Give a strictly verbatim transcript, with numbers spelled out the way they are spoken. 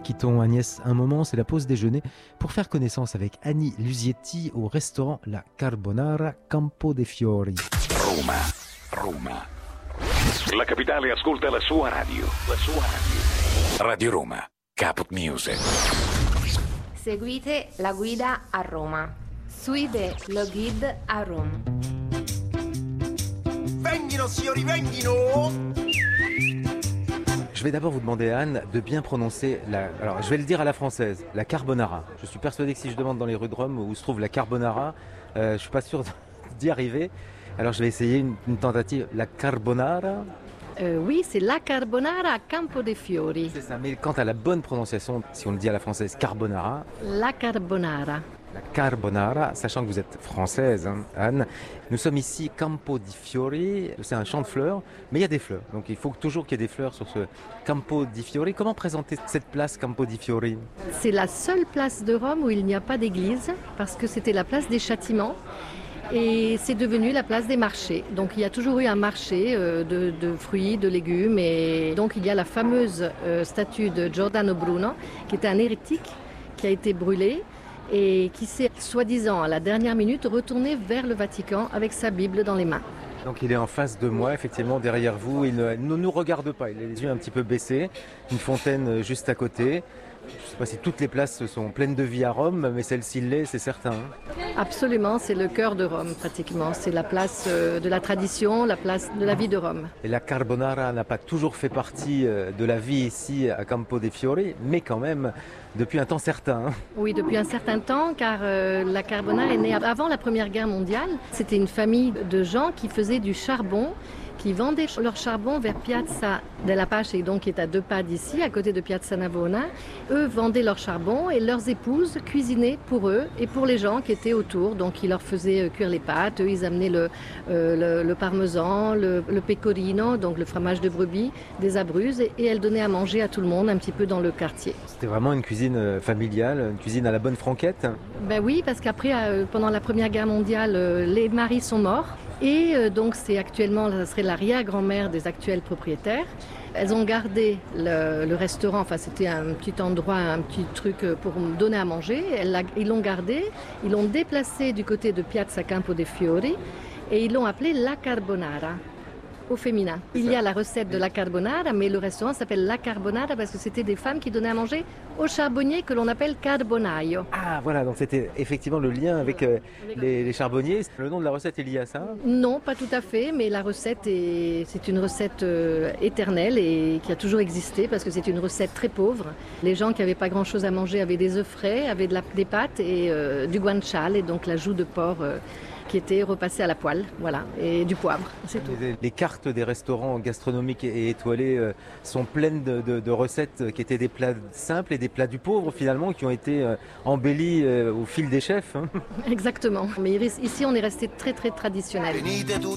quittons Agnès un moment, c'est la pause déjeuner pour faire connaissance avec Annie Lusietti au restaurant La Carbonara Campo dei Fiori. Roma, Roma. La capitale ascolta la sua radio, la sua radio. Radio Roma, Caput Music. Seguite la guida a Roma. Suivez le guide a Rome. Venghino, signori, venghino! Je vais d'abord vous demander, Anne, de bien prononcer la... Alors, je vais le dire à la française, la carbonara. Je suis persuadé que si je demande dans les rues de Rome où se trouve la carbonara, euh, je suis pas sûr d'y arriver. Alors, je vais essayer une, une tentative. La carbonara. Euh, oui, c'est la carbonara a Campo dei Fiori. C'est ça, mais quant à la bonne prononciation, si on le dit à la française, carbonara. La carbonara. La carbonara, sachant que vous êtes française, hein, Anne. Nous sommes ici, Campo di Fiori, c'est un champ de fleurs, mais il y a des fleurs. Donc il faut toujours qu'il y ait des fleurs sur ce Campo di Fiori. Comment présenter cette place Campo di Fiori? C'est la seule place de Rome où il n'y a pas d'église, parce que c'était la place des châtiments. Et c'est devenu la place des marchés. Donc il y a toujours eu un marché euh, de, de fruits, de légumes. Et donc il y a la fameuse euh, statue de Giordano Bruno, qui était un hérétique, qui a été brûlé et qui s'est, soi-disant, à la dernière minute, retourné vers le Vatican avec sa Bible dans les mains. Donc il est en face de moi, effectivement, derrière vous. Il ne, ne nous regarde pas, il a les yeux un petit peu baissés. Une fontaine juste à côté. Je ne sais pas si toutes les places sont pleines de vie à Rome, mais celle-ci l'est, c'est certain. Absolument, c'est le cœur de Rome, pratiquement. C'est la place de la tradition, la place de la vie de Rome. Et la carbonara n'a pas toujours fait partie de la vie ici à Campo dei Fiori, mais quand même depuis un temps certain. Oui, depuis un certain temps, car euh, la carbonara est née avant la Première Guerre mondiale. C'était une famille de gens qui faisaient du charbon, qui vendaient leur charbon vers Piazza della Pace, et donc qui est à deux pas d'ici, à côté de Piazza Navona. Eux vendaient leur charbon et leurs épouses cuisinaient pour eux et pour les gens qui étaient autour. Donc ils leur faisaient cuire les pâtes, eux ils amenaient le, euh, le, le parmesan, le, le pecorino, donc le fromage de brebis, des Abruzzes, et, et elles donnaient à manger à tout le monde un petit peu dans le quartier. C'était vraiment une cuisine familiale, une cuisine à la bonne franquette? Ben oui, parce qu'après, euh, pendant la Première Guerre mondiale, euh, les maris sont morts. Et euh, donc c'est actuellement, ça serait l'arrière-grand-mère des actuels propriétaires. Elles ont gardé le, le restaurant, enfin c'était un petit endroit, un petit truc pour donner à manger. Elles l'a, ils l'ont gardé, ils l'ont déplacé du côté de Piazza Campo dei Fiori et ils l'ont appelé La Carbonara, au féminin. Il y a la recette de la carbonara, mais le restaurant s'appelle La Carbonara parce que c'était des femmes qui donnaient à manger au charbonnier que l'on appelle carbonaio. Ah voilà, donc c'était effectivement le lien avec euh, les, les charbonniers. Le nom de la recette est lié à ça? Non, pas tout à fait, mais la recette est, c'est une recette euh, éternelle et qui a toujours existé parce que c'est une recette très pauvre. Les gens qui n'avaient pas grand-chose à manger avaient des œufs frais, avaient de la, des pâtes et euh, du guanciale, et donc la joue de porc euh, qui était repassée à la poêle, voilà, et du poivre, c'est tout. Les, les cartes des restaurants gastronomiques et étoilés euh, sont pleines de, de, de recettes qui étaient des plats simples et des plats du pauvre finalement, qui ont été euh, embellis euh, au fil des chefs. Hein. Exactement, mais ici on est resté très très traditionnel. Venite tutti